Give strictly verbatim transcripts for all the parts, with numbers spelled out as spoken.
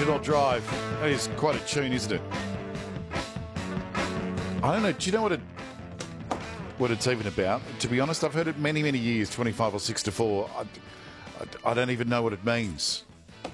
Regional Drive. That is quite a tune, isn't it? I don't know. Do you know what it what it's even about? To be honest, I've heard it many, many years, twenty-five or six to four. I, I, I don't even know what it means.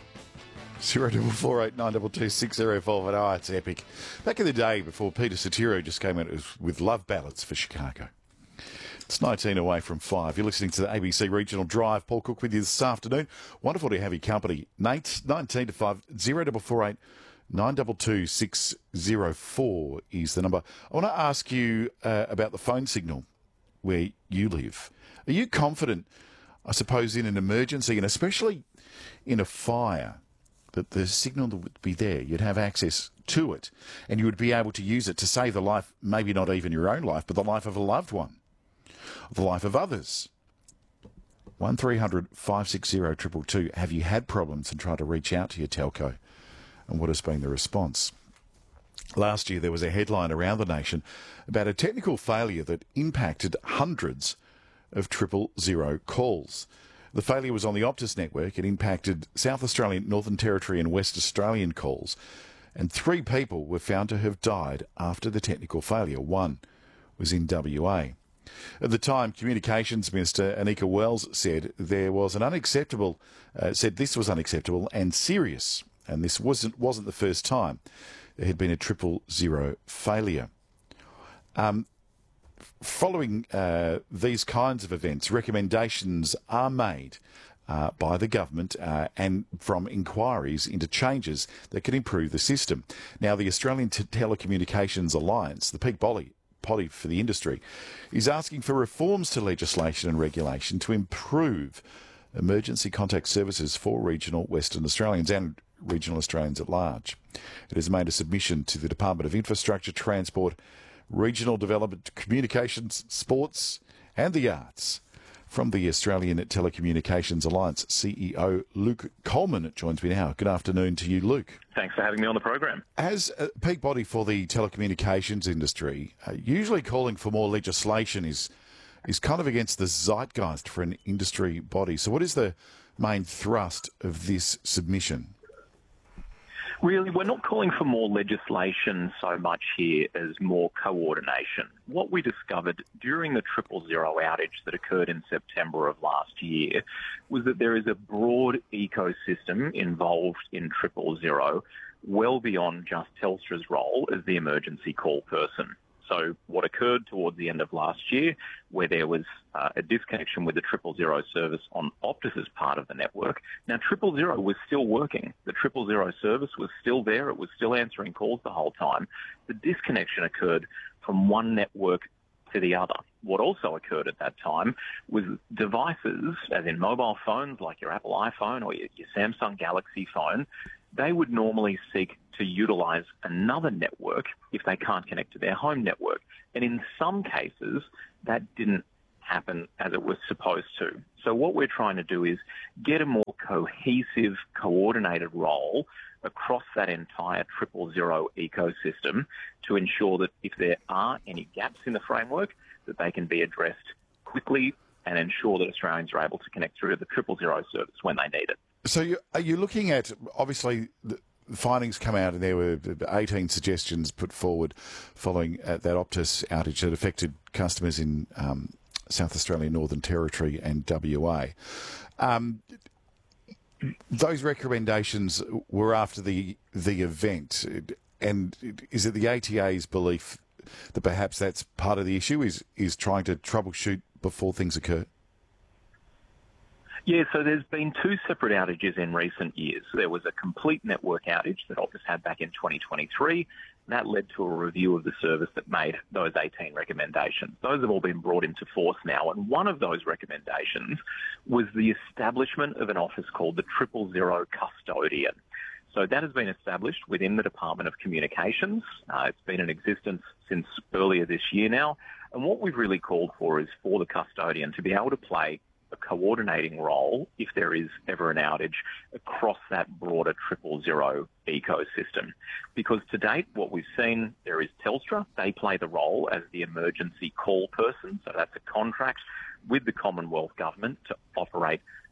Zero double four eight nine double two six zero four. But oh, it's epic. Back in the day, before Peter Cetero just came out with love ballads for Chicago. It's nineteen away from five. You're listening to the A B C Regional Drive. Paul Cook with you this afternoon. Wonderful to have your company. Nate, nineteen to five, zero double four eight nine double two six zero four is the number. I want to ask you uh, about the phone signal where you live. Are you confident, I suppose, in an emergency and especially in a fire, that the signal would be there, you'd have access to it, and you would be able to use it to save the life, maybe not even your own life, but the life of a loved one, the life of others? one three hundred five six zero two two two. Have you had problems and tried to reach out to your telco? And what has been the response? Last year there was a headline around the nation about a technical failure that impacted hundreds of triple zero calls. The failure was on the Optus network. It impacted South Australian, Northern Territory and West Australian calls. And three people were found to have died after the technical failure. One was in W A. At the time, Communications Minister Anika Wells said there was an unacceptable, uh, said this was unacceptable and serious. And this wasn't wasn't the first time there had been a triple zero failure. Um, following uh, these kinds of events, recommendations are made uh, by the government uh, and from inquiries into changes that can improve the system. Now, the Australian T- Telecommunications Alliance, the peak body, body for the industry, is asking for reforms to legislation and regulation to improve emergency contact services for regional Western Australians and regional Australians at large. It has made a submission to the Department of Infrastructure, Transport, Regional Development, Communications, Sports and the Arts. From the Australian Telecommunications Alliance, C E O Luke Coleman joins me now. Good afternoon to you, Luke. Thanks for having me on the program. As a peak body for the telecommunications industry, uh, usually calling for more legislation is is kind of against the zeitgeist for an industry body. So what is the main thrust of this submission? Really, we're not calling for more legislation so much here as more coordination. What we discovered during the triple zero outage that occurred in September of last year was that there is a broad ecosystem involved in triple zero, well beyond just Telstra's role as the emergency call person. So what occurred towards the end of last year, where there was uh, a disconnection with the triple zero service on Optus's part of the network. Now, triple zero was still working. The triple zero service was still there. It was still answering calls the whole time. The disconnection occurred from one network to the other. What also occurred at that time was devices, as in mobile phones like your Apple iPhone or your, your Samsung Galaxy phone, they would normally seek to utilize another network if they can't connect to their home network. And in some cases, that didn't happen as it was supposed to. So what we're trying to do is get a more cohesive, coordinated role across that entire triple zero ecosystem to ensure that if there are any gaps in the framework, that they can be addressed quickly and ensure that Australians are able to connect through to the triple zero service when they need it. So you, are you looking at, obviously, the findings come out and there were eighteen suggestions put forward following uh, that Optus outage that affected customers in um, South Australia, Northern Territory and W A. Um, those recommendations were after the the event. And is it the A T A's belief that perhaps that's part of the issue, is, is trying to troubleshoot before things occur? Yeah, so there's been two separate outages in recent years. There was a complete network outage that Optus had back in twenty twenty-three. That led to a review of the service that made those eighteen recommendations. Those have all been brought into force now, and one of those recommendations was the establishment of an office called the Triple Zero Custodian. So that has been established within the Department of Communications. Uh, it's been in existence since earlier this year now, and what we've really called for is for the custodian to be able to play a coordinating role if there is ever an outage across that broader triple zero ecosystem. Because to date, what we've seen, there is Telstra. They play the role as the emergency call person. So that's a contract with the Commonwealth Government to operate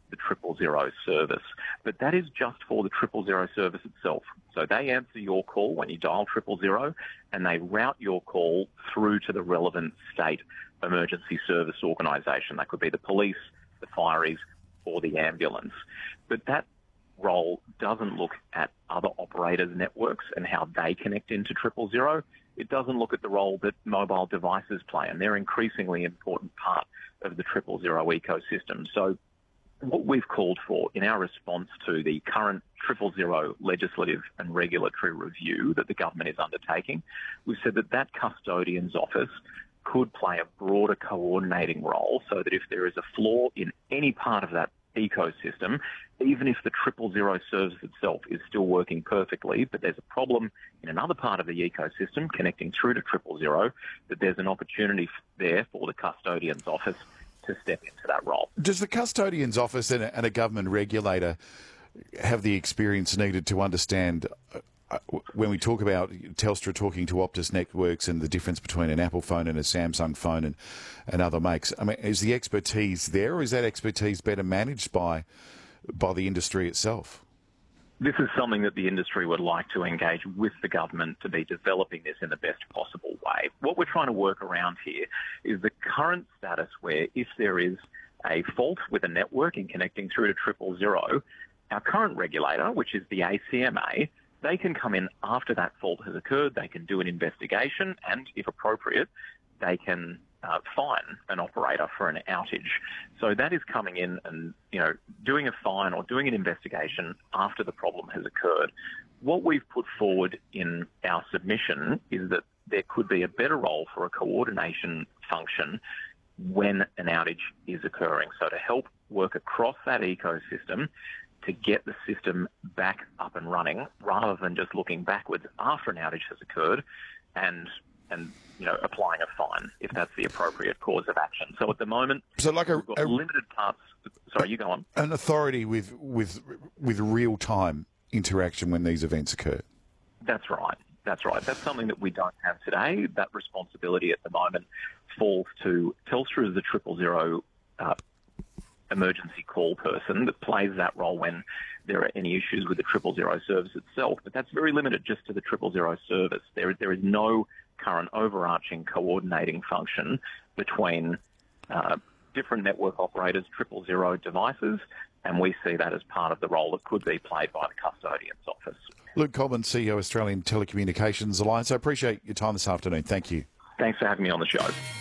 the triple zero service. But that is just for the triple zero service itself. So they answer your call when you dial triple zero, and they route your call through to the relevant state emergency service organisation. That could be the police, the fireys, or the ambulance. But that role doesn't look at other operators' networks and how they connect into triple zero. It doesn't look at the role that mobile devices play, and they're an increasingly important part of the triple zero ecosystem. So what we've called for in our response to the current triple zero legislative and regulatory review that the government is undertaking, we've said that that custodian's office could play a broader coordinating role so that if there is a flaw in any part of that ecosystem, even if the triple zero service itself is still working perfectly, but there's a problem in another part of the ecosystem connecting through to triple zero, that there's an opportunity there for the custodian's office to step into that role. Does the custodian's office and a, and a government regulator have the experience needed to understand uh, when we talk about Telstra talking to Optus Networks and the difference between an Apple phone and a Samsung phone and, and other makes? I mean, is the expertise there, or is that expertise better managed by by the industry itself? This is something that the industry would like to engage with the government to be developing this in the best possible way. What we're trying to work around here is the current status where if there is a fault with a network in connecting through to triple zero, our current regulator, which is the A C M A, they can come in after that fault has occurred, they can do an investigation, and if appropriate, they can uh, fine an operator for an outage. So that is coming in and, you know, doing a fine or doing an investigation after the problem has occurred. What we've put forward in our submission is that there could be a better role for a coordination function when an outage is occurring. So to help work across that ecosystem to get the system back up and running, rather than just looking backwards after an outage has occurred and and you know applying a fine if that's the appropriate course of action. So at the moment, so like a, we've got a limited parts. Sorry, you go on. An authority with with with real time interaction when these events occur. That's right. That's right. That's something that we don't have today. That responsibility at the moment falls to Telstra as the triple zero uh, emergency call person that plays that role when there are any issues with the triple zero service itself. But that's very limited just to the triple zero service. There, there is no current overarching coordinating function between uh, different network operators, triple zero devices, and we see that as part of the role that could be played by the custodian's office. Luke Coleman, C E O, Australian Telecommunications Alliance. I appreciate your time this afternoon. Thank you. Thanks for having me on the show.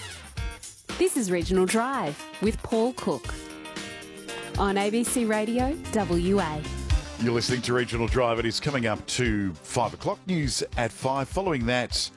This is Regional Drive with Paul Cook on A B C Radio W A. You're listening to Regional Drive. It is coming up to five o'clock. News at five. Following that,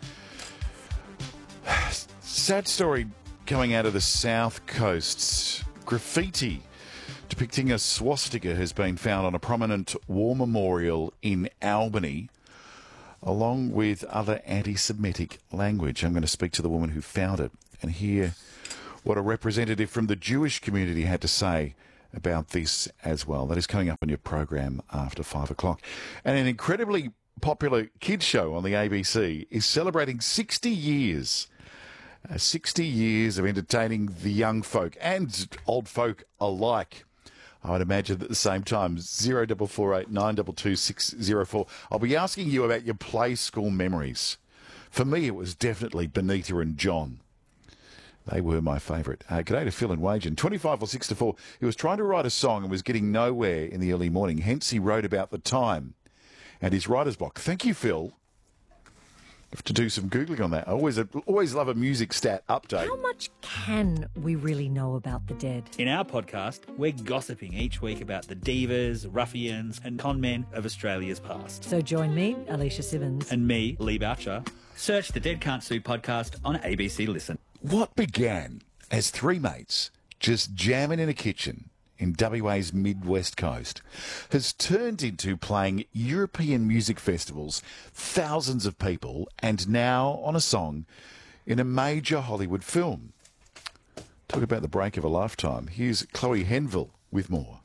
sad story coming out of the South Coast. Graffiti depicting a swastika has been found on a prominent war memorial in Albany, along with other anti-Semitic language. I'm going to speak to the woman who found it and hear what a representative from the Jewish community had to say about this as well. That is coming up on your program after five o'clock. And an incredibly popular kids show on the A B C is celebrating sixty years. Uh, sixty years of entertaining the young folk and old folk alike. I would imagine at the same time. zero four four eight nine two two six zero four. I'll be asking you about your play school memories. For me, it was definitely Benita and John. They were my favourite. Uh, g'day to Phil and Wagen. twenty-five or six to four. He was trying to write a song and was getting nowhere in the early morning. Hence, he wrote about the time and his writer's block. Thank you, Phil. Have to do some Googling on that. I always, always love a music stat update. How much can we really know about the dead? In our podcast, we're gossiping each week about the divas, ruffians and con men of Australia's past. So join me, Alicia Simmons. And me, Lee Boucher. Search the Dead Can't Sue podcast on A B C Listen. What began as three mates just jamming in a kitchen in W A's mid-west coast has turned into playing European music festivals, thousands of people, and now on a song in a major Hollywood film. Talk about the break of a lifetime. Here's Chloe Henville with more.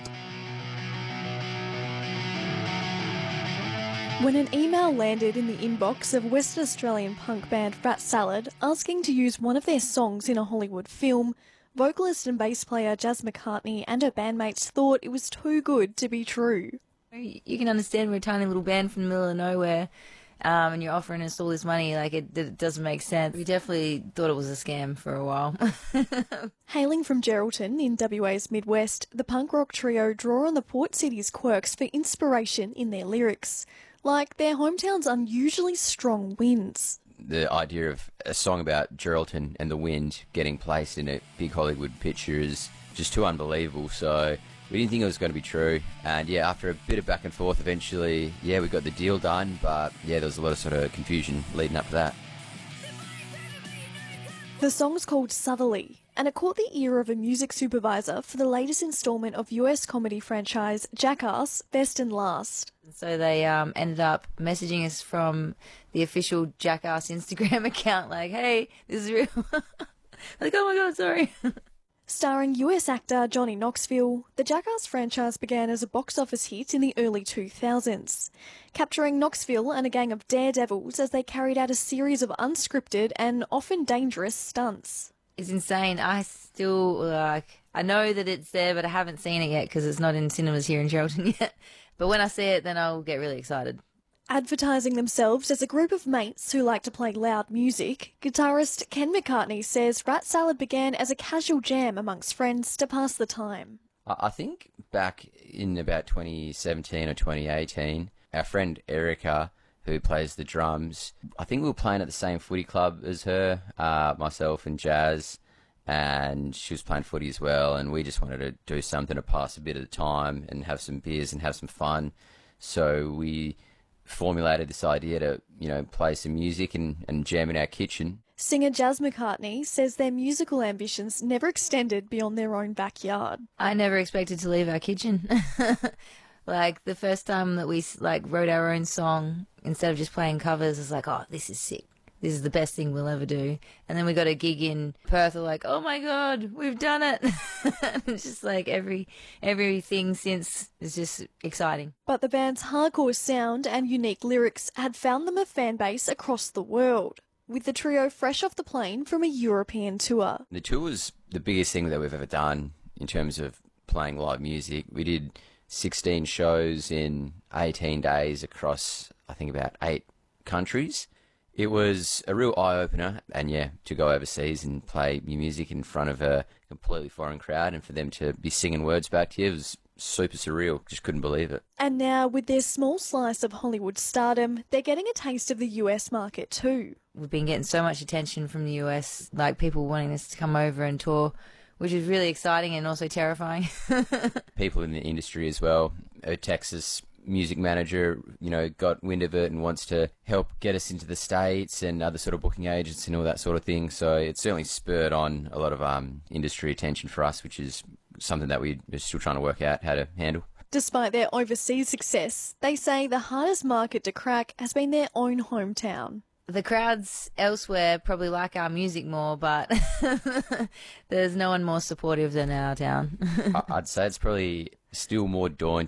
When an email landed in the inbox of Western Australian punk band Fat Salad asking to use one of their songs in a Hollywood film, vocalist and bass player Jazz McCartney and her bandmates thought it was too good to be true. You can understand we're a tiny little band from the middle of nowhere, um, and you're offering us all this money. Like, it, it doesn't make sense. We definitely thought it was a scam for a while. Hailing from Geraldton in W A's Midwest, the punk rock trio draw on the port city's quirks for inspiration in their lyrics, like their hometown's unusually strong winds. The idea of a song about Geraldton and the wind getting placed in a big Hollywood picture is just too unbelievable, so we didn't think it was going to be true. And yeah, after a bit of back and forth, eventually, yeah, we got the deal done, but yeah, there was a lot of sort of confusion leading up to that. The song's called Southerly, and it caught the ear of a music supervisor for the latest instalment of U S comedy franchise Jackass, Best and Last. So they um, ended up messaging us from the official Jackass Instagram account, like, hey, this is real. Like, oh my God, sorry. Starring U S actor Johnny Knoxville, the Jackass franchise began as a box office hit in the early two thousands, capturing Knoxville and a gang of daredevils as they carried out a series of unscripted and often dangerous stunts. It's insane. I still, like, I know that it's there, but I haven't seen it yet because it's not in cinemas here in Geraldton yet. But when I see it, then I'll get really excited. Advertising themselves as a group of mates who like to play loud music, guitarist Ken McCartney says Rat Salad began as a casual jam amongst friends to pass the time. I think back in about twenty seventeen or twenty eighteen, our friend Erica, who plays the drums, I think we were playing at the same footy club as her, uh, myself and Jazz, and she was playing footy as well, and we just wanted to do something to pass a bit of the time and have some beers and have some fun. So we formulated this idea to, you know, play some music and, and jam in our kitchen. Singer Jazz McCartney says their musical ambitions never extended beyond their own backyard. I never expected to leave our kitchen. Like, the first time that we, like, wrote our own song, instead of just playing covers, it's like, oh, this is sick. This is the best thing we'll ever do. And then we got a gig in Perth, we're like, oh my God, we've done it. It's just like every everything since is just exciting. But the band's hardcore sound and unique lyrics had found them a fan base across the world, with the trio fresh off the plane from a European tour. The tour was the biggest thing that we've ever done in terms of playing live music. We did sixteen shows in eighteen days across, I think, about eight countries. It was a real eye-opener, and yeah, to go overseas and play your music in front of a completely foreign crowd and for them to be singing words back to you was super surreal. Just couldn't believe it. And now, with their small slice of Hollywood stardom, they're getting a taste of the U S market too. We've been getting so much attention from the U S, like people wanting us to come over and tour, which is really exciting and also terrifying. People in the industry as well. A Texas music manager, you know, got wind of it and wants to help get us into the States, and other sort of booking agents and all that sort of thing. So it's certainly spurred on a lot of um, industry attention for us, which is something that we're still trying to work out how to handle. Despite their overseas success, they say the hardest market to crack has been their own hometown. The crowds elsewhere probably like our music more, but there's no one more supportive than our town. I'd say it's probably still more daunting